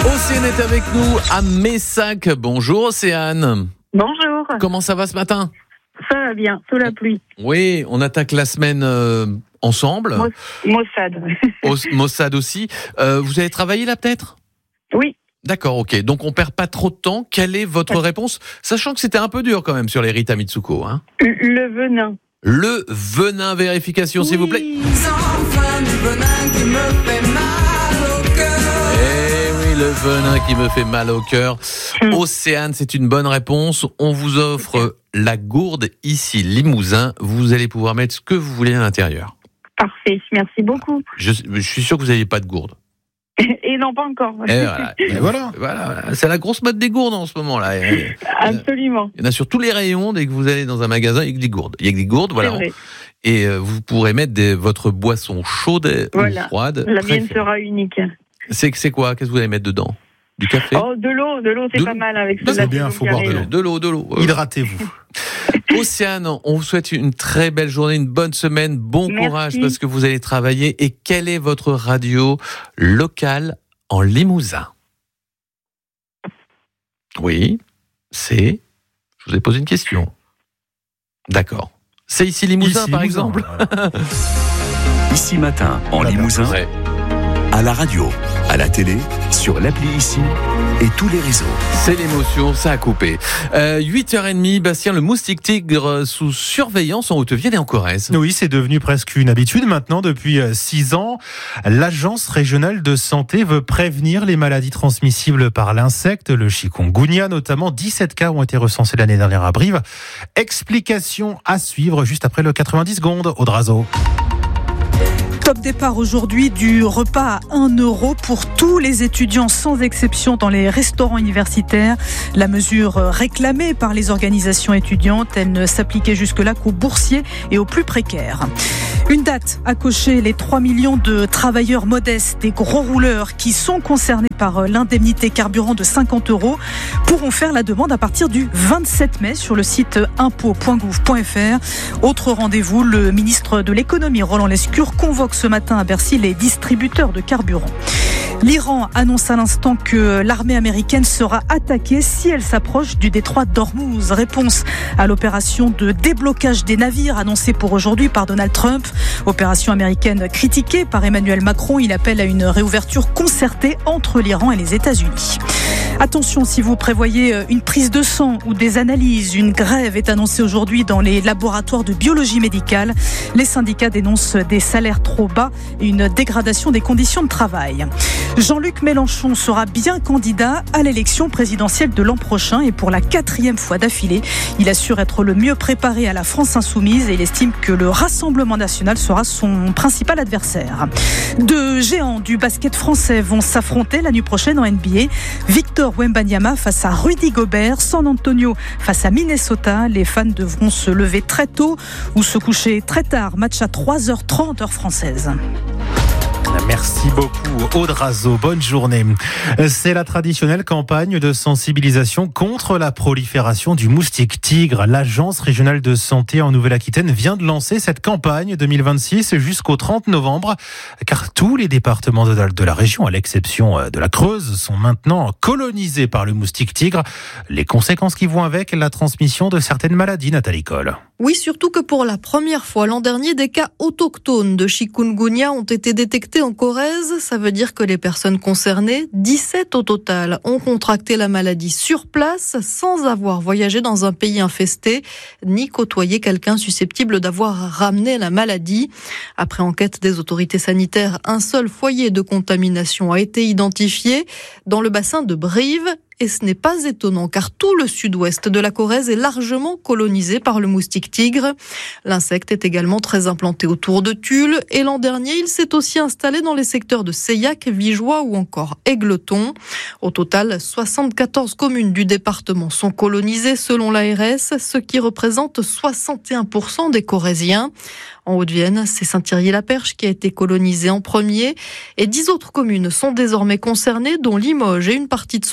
Océane est avec nous à Messac. Bonjour Océane. Bonjour. Comment ça va ce matin ? Ça va bien, sous la pluie. Oui, on attaque la semaine ensemble. Mossad. Mossad aussi. Vous avez travaillé là peut-être ? Oui. D'accord, ok. Donc on perd pas trop de temps. Quelle est votre réponse ? Sachant que c'était un peu dur quand même sur les Rita Mitsuko. Hein. Le venin. Le venin, vérification s'il vous plaît. Enfin du venin qui me fait mal au cœur. Eh oui, le venin qui me fait mal au cœur. Océane, c'est une bonne réponse. On vous offre la gourde ici, Limousin. Vous allez pouvoir mettre ce que vous voulez à l'intérieur. Parfait, merci beaucoup. Je suis sûr que vous n'avez pas de gourde. Et non, pas encore. Et voilà. C'est la grosse mode des gourdes en ce moment-là. Absolument. Il y en a sur tous les rayons. Dès que vous allez dans un magasin, il y a que des gourdes. Il y a que des gourdes, voilà. Et vous pourrez mettre votre boisson chaude ou froide. La mienne sera unique. C'est quoi ? Qu'est-ce que vous allez mettre dedans ? Du café ? Oh, de l'eau, c'est pas mal avec c'est bien, faut boire de l'eau. Hydratez-vous. Océane, on vous souhaite une très belle journée, une bonne semaine, bon courage parce que vous allez travailler. Et quelle est votre radio locale en Limousin ? Oui, je vous ai posé une question. D'accord. C'est ici Limousin, par exemple. Ici Matin, en Limousin, à la radio, à la télé, sur l'appli Ici et tous les réseaux. C'est l'émotion, ça a coupé. 8h30, Bastien, le moustique tigre sous surveillance en Haute-Vienne et en Corrèze. Oui, c'est devenu presque une habitude maintenant depuis 6 ans. L'Agence régionale de santé veut prévenir les maladies transmissibles par l'insecte, le chikungunya notamment. 17 cas ont été recensés l'année dernière à Brive. Explication à suivre juste après le 90 secondes au Drazo. Top départ aujourd'hui du repas à 1 € pour tous les étudiants sans exception dans les restaurants universitaires. La mesure réclamée par les organisations étudiantes, elle ne s'appliquait jusque-là qu'aux boursiers et aux plus précaires. Une date à cocher, les 3 millions de travailleurs modestes, des gros rouleurs qui sont concernés par l'indemnité carburant de 50 € pourront faire la demande à partir du 27 mai sur le site impôts.gouv.fr. Autre rendez-vous, le ministre de l'économie Roland Lescure convoque ce matin à Bercy les distributeurs de carburant. L'Iran annonce à l'instant que l'armée américaine sera attaquée si elle s'approche du détroit d'Ormuz. Réponse à l'opération de déblocage des navires annoncée pour aujourd'hui par Donald Trump. Opération américaine critiquée par Emmanuel Macron. Il appelle à une réouverture concertée entre l'Iran et les États-Unis. Attention, si vous prévoyez une prise de sang ou des analyses, une grève est annoncée aujourd'hui dans les laboratoires de biologie médicale. Les syndicats dénoncent des salaires trop bas et une dégradation des conditions de travail. Jean-Luc Mélenchon sera bien candidat à l'élection présidentielle de l'an prochain et pour la 4e fois d'affilée. Il assure être le mieux préparé à la France insoumise et il estime que le Rassemblement national sera son principal adversaire. Deux géants du basket français vont s'affronter la nuit prochaine en NBA. Victor Wembanyama face à Rudy Gobert, San Antonio face à Minnesota. Les fans devront se lever très tôt ou se coucher très tard. Match à 3h30 heure française. Merci beaucoup, Audrazo. Bonne journée. C'est la traditionnelle campagne de sensibilisation contre la prolifération du moustique tigre. L'Agence régionale de santé en Nouvelle-Aquitaine vient de lancer cette campagne 2026 jusqu'au 30 novembre, car tous les départements de la région, à l'exception de la Creuse, sont maintenant colonisés par le moustique tigre. Les conséquences qui vont avec, la transmission de certaines maladies, Nathalie Coll. Oui, surtout que pour la première fois l'an dernier, des cas autochtones de chikungunya ont été détectés en Corrèze. Ça veut dire que les personnes concernées, 17 au total, ont contracté la maladie sur place sans avoir voyagé dans un pays infesté, ni côtoyé quelqu'un susceptible d'avoir ramené la maladie. Après enquête des autorités sanitaires, un seul foyer de contamination a été identifié dans le bassin de Brive. Et ce n'est pas étonnant car tout le sud-ouest de la Corrèze est largement colonisé par le moustique tigre. L'insecte est également très implanté autour de Tulle et l'an dernier, il s'est aussi installé dans les secteurs de Seillac, Vigeois ou encore Égletons. Au total, 74 communes du département sont colonisées selon l'ARS, ce qui représente 61% des Corréziens. En Haute-Vienne, c'est Saint-Thierry-la-Perche qui a été colonisé en premier et 10 autres communes sont désormais concernées, dont Limoges et une partie de son agglo.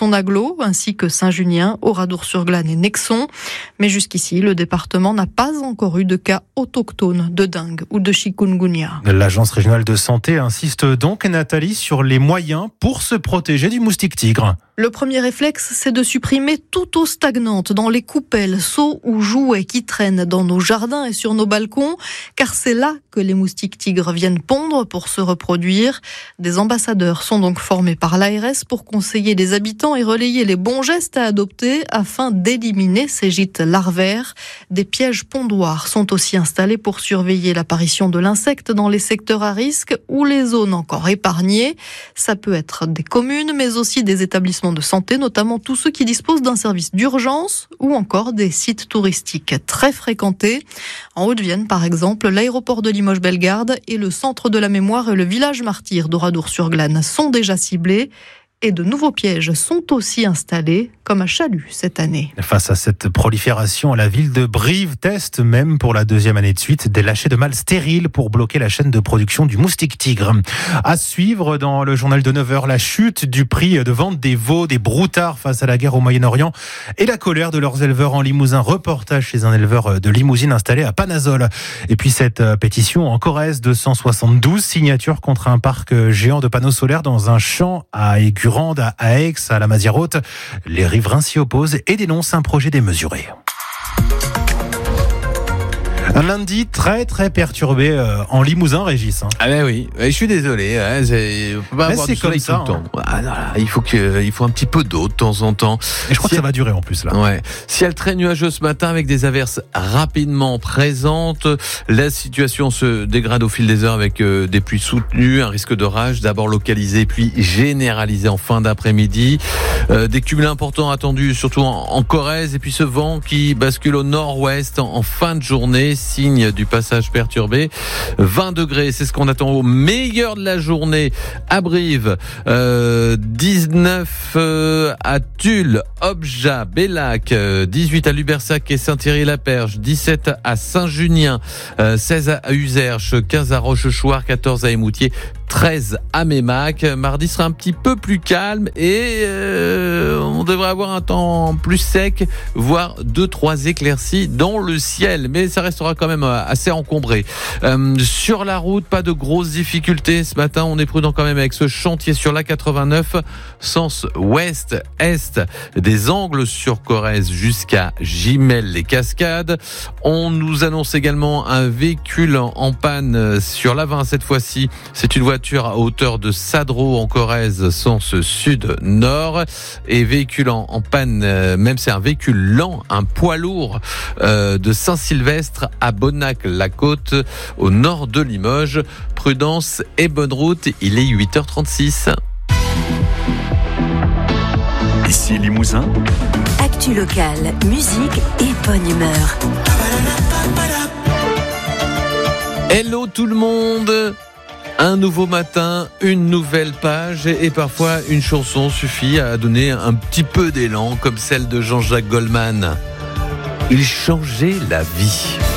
Bordeaux, ainsi que Saint-Junien, Oradour-sur-Glane et Nexon. Mais jusqu'ici, le département n'a pas encore eu de cas autochtones de dengue ou de chikungunya. L'Agence régionale de santé insiste donc, Nathalie, sur les moyens pour se protéger du moustique tigre. Le premier réflexe, c'est de supprimer toute eau stagnante dans les coupelles, seaux ou jouets qui traînent dans nos jardins et sur nos balcons, car c'est là que les moustiques tigres viennent pondre pour se reproduire. Des ambassadeurs sont donc formés par l'ARS pour conseiller les habitants et relayer les bons gestes à adopter afin d'éliminer ces gîtes larvaires. Des pièges pondoirs sont aussi installés pour surveiller l'apparition de l'insecte dans les secteurs à risque ou les zones encore épargnées. Ça peut être des communes, mais aussi des établissements de santé, notamment tous ceux qui disposent d'un service d'urgence ou encore des sites touristiques très fréquentés. En Haute-Vienne, par exemple, l'aéroport de Limoges-Bellegarde et le centre de la mémoire et le village martyr d'Oradour-sur-Glane sont déjà ciblés. Et de nouveaux pièges sont aussi installés, comme à Chalut cette année. Face à cette prolifération, la ville de Brive teste même pour la deuxième année de suite des lâchers de mâles stériles pour bloquer la chaîne de production du moustique tigre. À suivre dans le journal de 9h, la chute du prix de vente des veaux, des broutards face à la guerre au Moyen-Orient et la colère de leurs éleveurs en Limousin. Reportage chez un éleveur de limousine installé à Panazol. Et puis cette pétition en Corrèze de 172 signatures contre un parc géant de panneaux solaires dans un champ à Aigurande, à Aix, à la Mazière-Haute. Les riverains s'y opposent et dénoncent un projet démesuré. Un lundi très perturbé en Limousin, Régis. Ah ben oui, je suis désolé. On peut pas avoir du soleil tout le temps. Il faut un petit peu d'eau de temps en temps. Et je crois que ça va durer en plus là. Ouais. Ciel très nuageux ce matin avec des averses rapidement présentes. La situation se dégrade au fil des heures avec des pluies soutenues, un risque d'orage d'abord localisé puis généralisé en fin d'après-midi. Des cumuls importants attendus surtout en Corrèze et puis ce vent qui bascule au nord-ouest en fin de journée. Signe du passage perturbé. 20 degrés, c'est ce qu'on attend au meilleur de la journée à Brive. 19 à Tulle, Obja, Bellac, 18 à Lubersac et Saint-Thierry-la-Perche, 17 à Saint-Junien, 16 à Uzerche, 15 à Rochechouart, 14 à Émoutier, 13 à Mémac. Mardi sera un petit peu plus calme et on devrait avoir un temps plus sec, voire 2-3 éclaircies dans le ciel. Mais ça restera quand même assez encombré. Sur la route, pas de grosses difficultés. Ce matin, on est prudent quand même avec ce chantier sur la 89, sens ouest-est, des Angles sur Corrèze jusqu'à Gimel-les-Cascades. On nous annonce également un véhicule en panne sur la 20 cette fois-ci. C'est une voiture à hauteur de Sadro en Corrèze, sens sud-nord. Et véhicule en panne, même c'est un véhicule lent, un poids lourd de Saint-Sylvestre à Bonnac-la-Côte, au nord de Limoges. Prudence et bonne route, il est 8h36. Ici Limousin. Actu locale, musique et bonne humeur. Hello tout le monde! Un nouveau matin, une nouvelle page et parfois une chanson suffit à donner un petit peu d'élan comme celle de Jean-Jacques Goldman. Il changeait la vie.